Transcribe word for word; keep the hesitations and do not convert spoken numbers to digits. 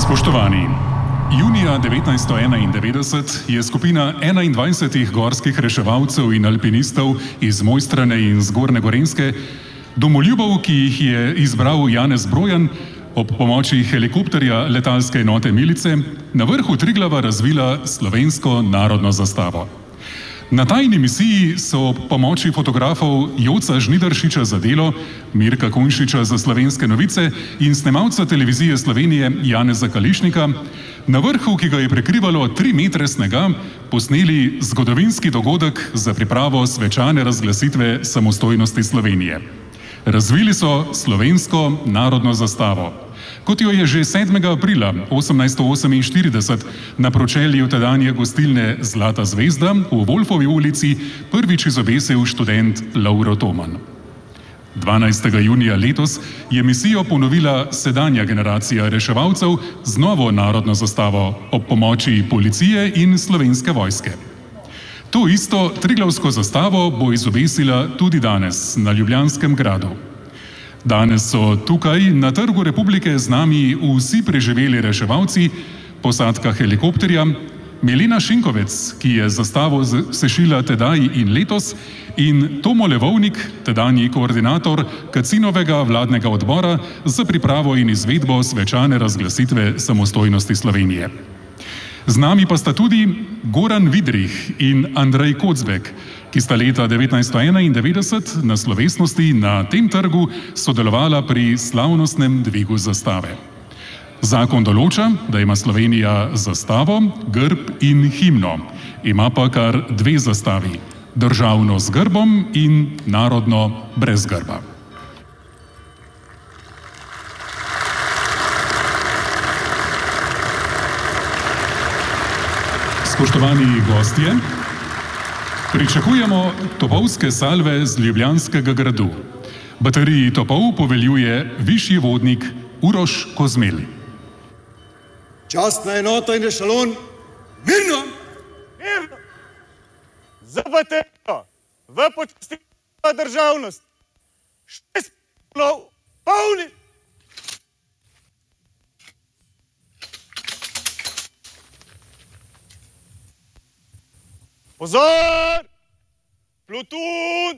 Spoštovani, junija devetnajststo enaindevetdeset je skupina enaindvajsetih gorskih reševalcev in alpinistov iz Mojstrane in Zgornje Gorenjske, domoljubov, ki jih je izbral Janez Brojan, ob pomoči helikopterja letalske enote Milice, na vrhu Triglava razvila slovensko narodno zastavo. Na tajni misiji so ob pomoči fotografov Joca Žnidaršiča za Delo, Mirka Kunšiča za Slovenske novice in snemalca televizije Slovenije Janeza Kališnika na vrhu, ki ga je prekrivalo tri metre snega, posneli zgodovinski dogodek za pripravo svečane razglasitve samostojnosti Slovenije. Razvili so slovensko narodno zastavo, kot jo je že sedmega aprila osemnajststo oseminštirideset na pročelju tedanje gostilne Zlata zvezda v Wolfovi ulici prvič izobesil študent Lovro Toman. dvanajstega junija letos je misijo ponovila sedanja generacija reševalcev z novo narodno zastavo ob pomoči policije in Slovenske vojske. To isto triglavsko zastavo bo izobesila tudi danes na Ljubljanskem gradu. Danes so tukaj na Trgu Republike z nami vsi preživeli reševalci, posadka helikopterja, Milena Šinkovec, ki je zastavo sešila tedaj in letos, in Tomo Levovnik, tedanji koordinator Kacinovega vladnega odbora za pripravo in izvedbo svečane razglasitve samostojnosti Slovenije. Z nami pa sta tudi Goran Vidrih in Andrej Kocbek, ki sta leta devetnajststo enaindevetdeset na slovesnosti na tem trgu sodelovala pri slavnostnem dvigu zastave. Zakon določa, da ima Slovenija zastavo, grb in himno. Ima pa kar dve zastavi, državno z grbom in narodno brez grba. Spoštovani gostje, pričakujemo topovske salve z Ljubljanskega gradu. Bateriji topov poveljuje višji vodnik Uroš Kozmelj. Častna enota in ešalon, mirno! Mirno! Za baterijo, v počastitev državnost, šest plov polni! Pozor! Plutun!